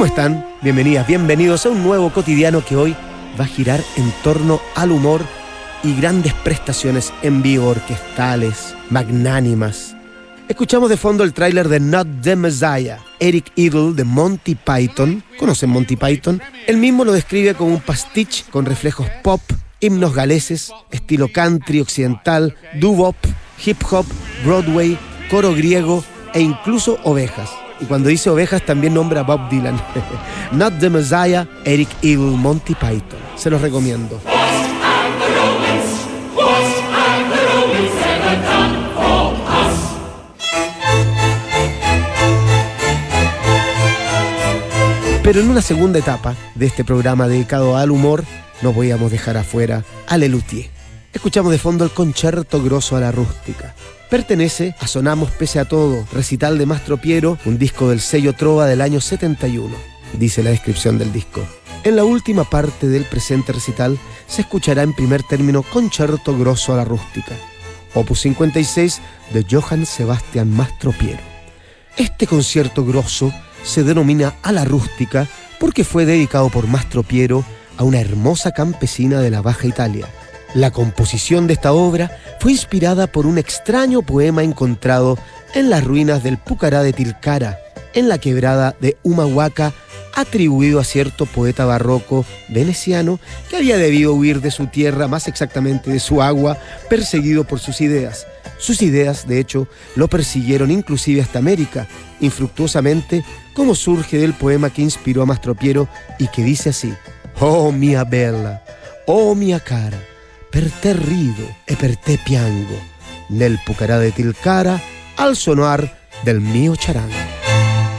¿Cómo están? Bienvenidas, bienvenidos a un nuevo cotidiano que hoy va a girar en torno al humor y grandes prestaciones en vivo orquestales, magnánimas. Escuchamos de fondo el tráiler de Not the Messiah. Eric Idle de Monty Python. ¿Conocen Monty Python? Él mismo lo describe como un pastiche con reflejos pop, himnos galeses, estilo country occidental, doo-wop, hip hop, Broadway, coro griego e incluso ovejas. Y cuando dice ovejas también nombra a Bob Dylan. Not the Messiah, Eric Idle, Monty Python. Se los recomiendo. Pero en una segunda etapa de este programa dedicado al humor, no podíamos dejar afuera a Lelutier. Escuchamos de fondo el Concerto Grosso a la Rústica. Pertenece a Sonamos Pese a Todo, recital de Mastro Piero, un disco del sello Trova del año 71, dice la descripción del disco. En la última parte del presente recital se escuchará en primer término Concerto Grosso a la Rústica, opus 56 de Johann Sebastian Mastro Piero. Este concierto grosso se denomina a la rústica porque fue dedicado por Mastro Piero a una hermosa campesina de la Baja Italia. La composición de esta obra fue inspirada por un extraño poema encontrado en las ruinas del Pucará de Tilcara, en la quebrada de Humahuaca, atribuido a cierto poeta barroco veneciano que había debido huir de su tierra, más exactamente de su agua, perseguido por sus ideas. Sus ideas, de hecho, lo persiguieron inclusive hasta América, infructuosamente, como surge del poema que inspiró a Mastro Piero y que dice así: «Oh mia bella, oh mia cara, per te rido e per te piango, nel Pucará de Tilcara, al sonar del mio charango».